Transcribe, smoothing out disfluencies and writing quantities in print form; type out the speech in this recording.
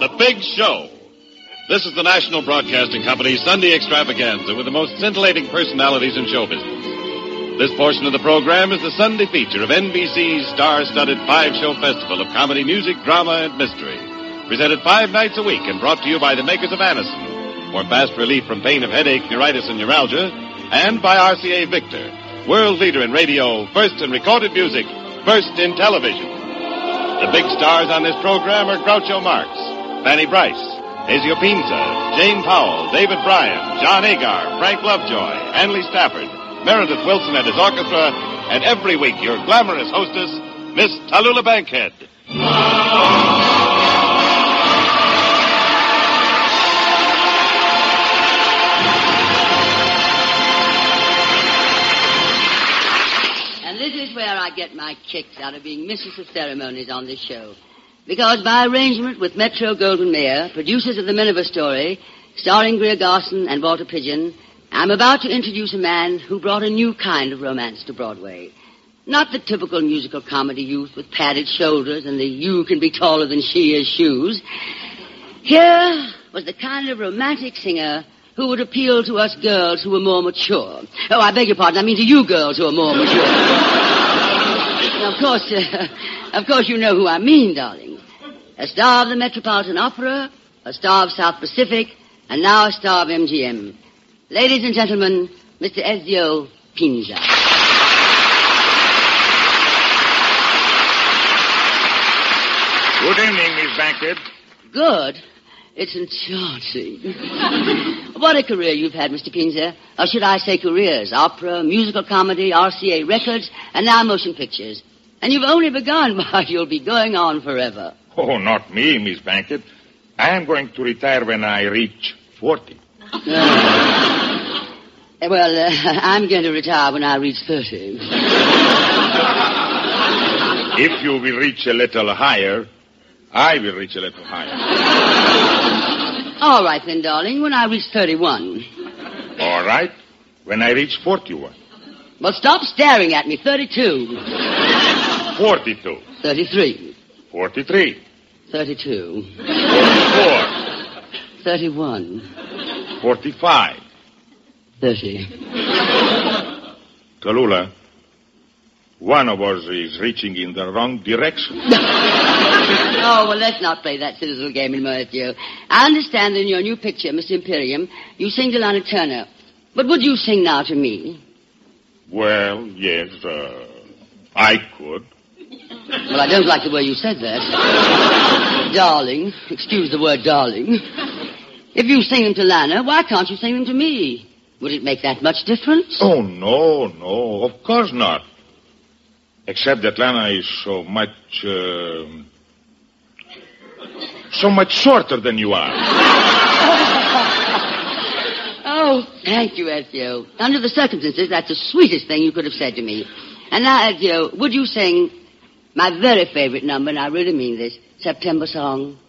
The Big Show. This is the National Broadcasting Company's Sunday extravaganza with the most scintillating personalities in show business. This portion of the program is the Sunday feature of NBC's star-studded five-show festival of comedy, music, drama, and mystery. Presented 5 nights a week and brought to you by the makers of Anacin for fast relief from pain of headache, neuritis, and neuralgia, and by RCA Victor, world leader in radio, first in recorded music, first in television. The big stars on this program are Groucho Marx, Fanny Brice, Ezio Pinza, Jane Powell, David Bryan, John Agar, Frank Lovejoy, Hanley Stafford, Meredith Wilson and his orchestra, and every week your glamorous hostess, Miss Tallulah Bankhead. And this is where I get my kicks out of being mistress of ceremonies on this show. Because by arrangement with Metro-Goldwyn-Mayer, producers of The Miniver Story, starring Greer Garson and Walter Pidgeon, I'm about to introduce a man who brought a new kind of romance to Broadway. Not the typical musical comedy youth with padded shoulders and the you can be taller than she is shoes. Here was the kind of romantic singer who would appeal to us girls who were more mature. Oh, I beg your pardon, I mean to you girls who are more mature. Now, of course you know who I mean, darling. A star of the Metropolitan Opera, a star of South Pacific, and now a star of MGM. Ladies and gentlemen, Mr. Ezio Pinza. Good evening, Miss Bankhead. Good? It's enchanting. What a career you've had, Mr. Pinza. Or should I say careers? Opera, musical comedy, RCA records, and now motion pictures. And you've only begun, but you'll be going on forever. Oh, not me, Miss Bankhead. I am going to retire when I reach 40. I'm going to retire when I reach 30. If you will reach a little higher, I will reach a little higher. All right, then, darling, when I reach 31. All right, when I reach 41. Well, stop staring at me. 32. 42. 33. 43. 32. 44. 31. 45. 30. Tallulah, one of us is reaching in the wrong direction. Oh, well, let's not play that silly little game anymore, Ezio. I understand that in your new picture, Miss Imperium, you sing to Lana Turner. But would you sing now to me? Well, yes, I could. Well, I don't like the way you said that. Darling. Excuse the word darling. If you sing them to Lana, why can't you sing them to me? Would it make that much difference? Oh, no, of course not. Except that Lana is so much shorter than you are. Oh, thank you, Ezio. Under the circumstances, that's the sweetest thing you could have said to me. And now, Ezio, would you sing my very favorite number, and I really mean this, September Song?